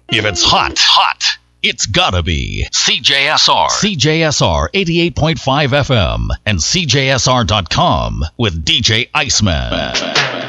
If it's hot, it's gotta be CJSR. CJSR 88.5 FM and CJSR.com with DJ Iceman.